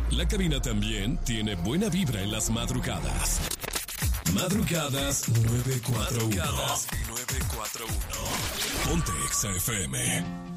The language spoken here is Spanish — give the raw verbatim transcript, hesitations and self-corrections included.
La cabina también tiene buena vibra en las madrugadas. Madrugadas nueve cuatro uno. Madrugadas nueve cuatro uno. Ponte Exa F M.